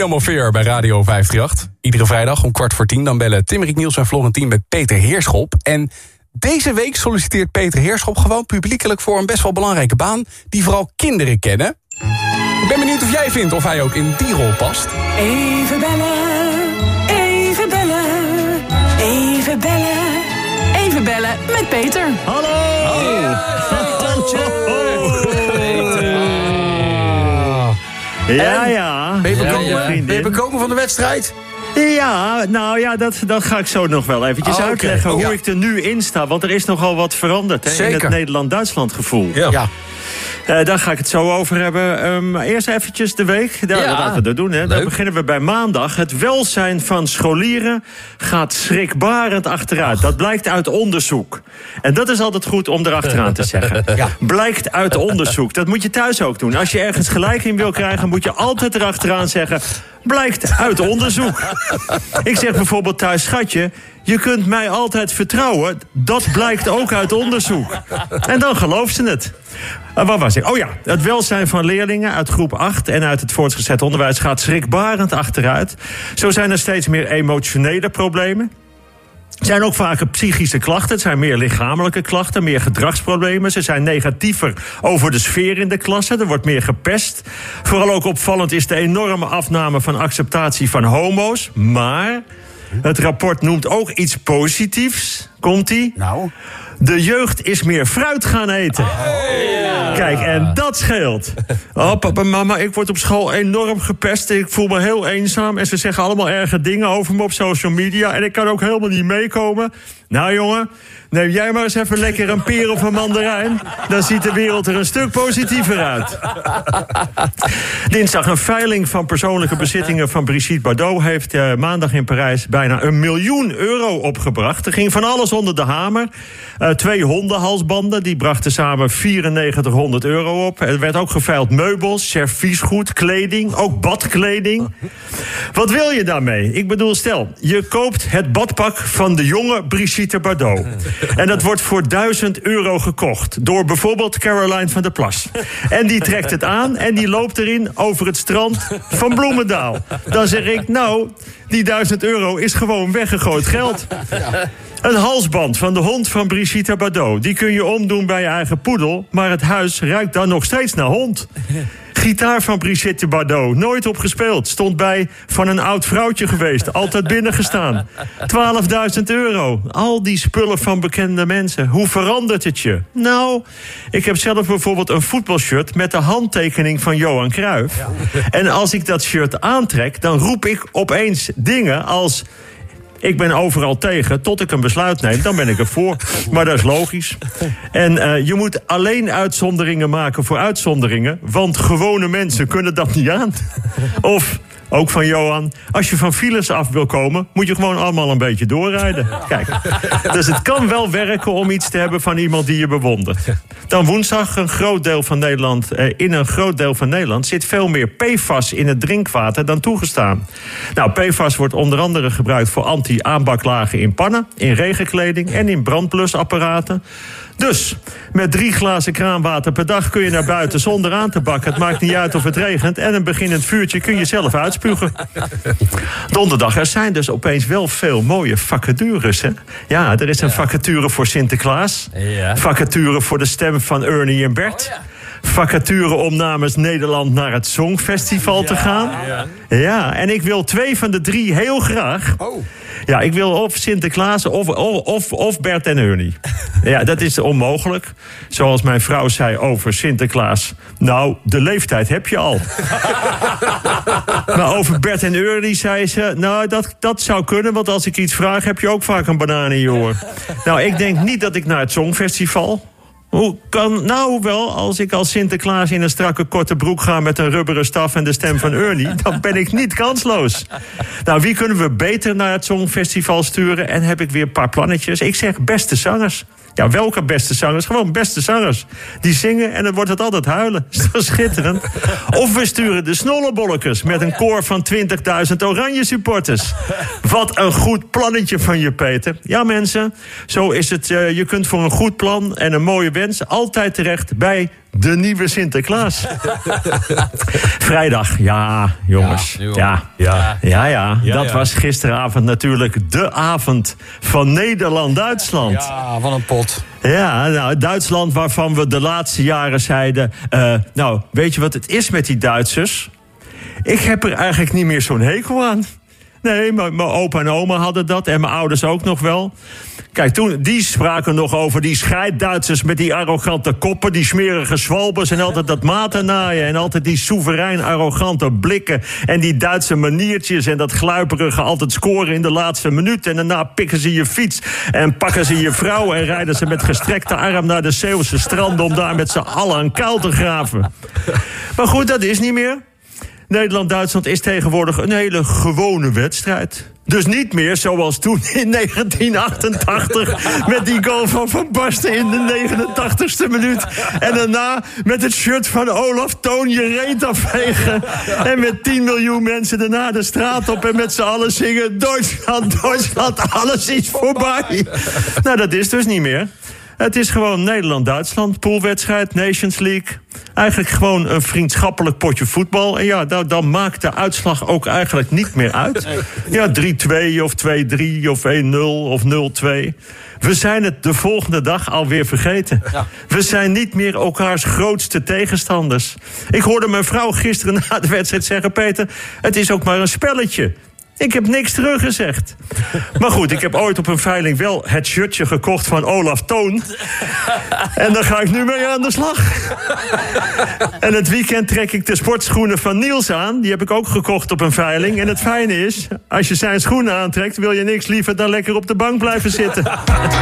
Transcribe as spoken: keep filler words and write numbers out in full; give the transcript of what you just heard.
Helemaal Veer bij Radio vijf drie acht. Iedere vrijdag om kwart voor tien dan bellen Timmerik Niels en Florentien met Peter Heerschop. En deze week solliciteert Peter Heerschop gewoon publiekelijk voor een best wel belangrijke baan die vooral kinderen kennen. Ik ben benieuwd of jij vindt of hij ook in die rol past. Even bellen, even bellen, even bellen, even bellen met Peter. Hallo! Hallo. Ja, ja. Ben je Ja, bekomen, ja. ben je bekomen van de wedstrijd? Ja, nou ja, dat, dat ga ik zo nog wel eventjes Oh, okay. uitleggen Oh, hoe ja. ik er nu in sta. Want er is nogal wat veranderd hè, in Zeker. het Nederland-Duitsland gevoel. Ja. ja. Uh, daar ga ik het zo over hebben. Um, eerst eventjes de week. Daar, Ja. Laten we dat doen. Hè. Dan beginnen we bij maandag. Het welzijn van scholieren gaat schrikbarend achteruit. Dat blijkt uit onderzoek. En dat is altijd goed om erachteraan te zeggen. Ja. Blijkt uit onderzoek. Dat moet je thuis ook doen. Als je ergens gelijk in wil krijgen, moet je altijd erachteraan zeggen. Blijkt uit onderzoek. Ik zeg bijvoorbeeld thuis, schatje, je kunt mij altijd vertrouwen. Dat blijkt ook uit onderzoek. En dan gelooft ze het. Uh, wat was ik? Oh ja, het welzijn van leerlingen uit groep acht en uit het voortgezet onderwijs gaat schrikbarend achteruit. Zo zijn er steeds meer emotionele problemen. Er zijn ook vaker psychische klachten. Het zijn meer lichamelijke klachten, meer gedragsproblemen. Ze zijn negatiever over de sfeer in de klasse. Er wordt meer gepest. Vooral ook opvallend is de enorme afname van acceptatie van homo's. Maar het rapport noemt ook iets positiefs. Komt-ie? Nou. De jeugd is meer fruit gaan eten. Hey. Kijk, en dat scheelt. Oh, papa en mama, ik word op school enorm gepest. Ik voel me heel eenzaam. En ze zeggen allemaal erge dingen over me op social media. En ik kan ook helemaal niet meekomen. Nou, jongen, neem jij maar eens even lekker een peer of een mandarijn. Dan ziet de wereld er een stuk positiever uit. Dinsdag een veiling van persoonlijke bezittingen van Brigitte Bardot heeft uh, maandag in Parijs bijna een miljoen euro opgebracht. Er ging van alles onder de hamer. Uh, twee hondenhalsbanden, die brachten samen vierennegentighonderd euro op. Er werd ook geveild meubels, serviesgoed, kleding, ook badkleding. Wat wil je daarmee? Ik bedoel, stel, je koopt het badpak van de jonge Brigitte Bardot. En dat wordt voor duizend euro gekocht. Door bijvoorbeeld Caroline van der Plas. En die trekt het aan en die loopt erin over het strand van Bloemendaal. Dan zeg ik, nou, die duizend euro is gewoon weggegooid geld. Een halsband van de hond van Brigitte Bardot. Die kun je omdoen bij je eigen poedel. Maar het huis ruikt dan nog steeds naar hond. Gitaar van Brigitte Bardot, nooit op gespeeld. Stond bij van een oud vrouwtje geweest, altijd binnengestaan. twaalfduizend euro. Al die spullen van bekende mensen. Hoe verandert het je? Nou, ik heb zelf bijvoorbeeld een voetbalshirt met de handtekening van Johan Cruijff. En als ik dat shirt aantrek, dan roep ik opeens dingen als: ik ben overal tegen, tot ik een besluit neem, dan ben ik er voor. Maar dat is logisch. En uh, je moet alleen uitzonderingen maken voor uitzonderingen, want gewone mensen kunnen dat niet aan. Of, ook van Johan, als je van files af wil komen, moet je gewoon allemaal een beetje doorrijden. Kijk, dus het kan wel werken om iets te hebben van iemand die je bewondert. Dan woensdag, een groot deel van Nederland, eh, in een groot deel van Nederland zit veel meer P F A S in het drinkwater dan toegestaan. Nou, P F A S wordt onder andere gebruikt voor anti-aanbaklagen in pannen, in regenkleding en in brandblusapparaten. Dus, met drie glazen kraanwater per dag kun je naar buiten zonder aan te bakken. Het maakt niet uit of het regent. En een beginnend vuurtje kun je zelf uitspugen. Donderdag, er zijn dus opeens wel veel mooie vacatures. Hè? Ja, er is een vacature voor Sinterklaas. Ja. Vacature voor de stem van Ernie en Bert. Oh, ja. Vacature om namens Nederland naar het Songfestival te gaan. Ja. Ja, en ik wil twee van de drie heel graag. Oh. Ja, ik wil of Sinterklaas of, of, of Bert en Ernie. Ja, dat is onmogelijk. Zoals mijn vrouw zei over Sinterklaas. Nou, de leeftijd heb je al. Maar over Bert en Ernie zei ze, nou, dat, dat zou kunnen, want als ik iets vraag, heb je ook vaak een banaan in je oor. Nou, ik denk niet dat ik naar het Songfestival. Hoe kan nou wel, als ik als Sinterklaas in een strakke korte broek ga met een rubberen staf en de stem van Ernie, dan ben ik niet kansloos. Nou, wie kunnen we beter naar het Songfestival sturen? En heb ik weer een paar plannetjes. Ik zeg beste zangers. Ja, welke beste zangers? Gewoon beste zangers. Die zingen en dan wordt het altijd huilen. Is toch schitterend? Of we sturen de Snollebollekes met een koor van twintigduizend oranje supporters. Wat een goed plannetje van je, Peter. Ja, mensen, zo is het. Uh, je kunt voor een goed plan en een mooie wens altijd terecht bij de nieuwe Sinterklaas. Vrijdag, ja, jongens. Ja, ja, ja, ja, ja. Ja, dat ja. was gisteravond natuurlijk de avond van Nederland-Duitsland. Ja, wat een pot. Ja, nou, Duitsland waarvan we de laatste jaren zeiden... Uh, nou, weet je wat het is met die Duitsers? Ik heb er eigenlijk niet meer zo'n hekel aan. Nee, mijn opa en oma hadden dat en mijn ouders ook nog wel. Kijk, toen, die spraken nog over die scheidduitsers met die arrogante koppen... die smerige zwalbers en altijd dat maten naaien... en altijd die soeverein arrogante blikken... en die Duitse maniertjes en dat gluiperige altijd scoren in de laatste minuut... en daarna pikken ze je fiets en pakken ze je vrouw... en rijden ze met gestrekte arm naar de Zeeuwse stranden... om daar met z'n allen een kuil te graven. Maar goed, dat is niet meer. Nederland-Duitsland is tegenwoordig een hele gewone wedstrijd. Dus niet meer zoals toen in negentien achtentachtig... met die goal van Van Basten in de negenentachtigste minuut. En daarna met het shirt van Olaf Toon je reet afvegen. En met tien miljoen mensen daarna de straat op... en met z'n allen zingen Duitsland, Duitsland, alles is voorbij. Nou, dat is dus niet meer. Het is gewoon Nederland-Duitsland, poolwedstrijd, Nations League. Eigenlijk gewoon een vriendschappelijk potje voetbal. En ja, dan, dan maakt de uitslag ook eigenlijk niet meer uit. Ja, drie twee of twee drie of één nul of nul twee. We zijn het de volgende dag alweer vergeten. Ja. We zijn niet meer elkaars grootste tegenstanders. Ik hoorde mijn vrouw gisteren na de wedstrijd zeggen... Peter, het is ook maar een spelletje. Ik heb niks teruggezegd. Maar goed, ik heb ooit op een veiling wel het shirtje gekocht van Olaf Toon. En daar ga ik nu mee aan de slag. En het weekend trek ik de sportschoenen van Niels aan. Die heb ik ook gekocht op een veiling. En het fijne is, als je zijn schoenen aantrekt... wil je niks liever dan lekker op de bank blijven zitten.